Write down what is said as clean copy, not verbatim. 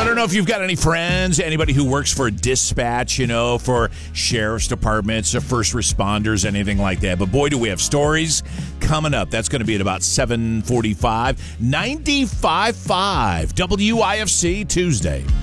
I don't know if you've got any friends, anybody who works for dispatch, for sheriff's departments or first responders, anything like that. But boy, do we have stories coming up. That's going to be at about 7:45. 95.5 WIFC Tuesday.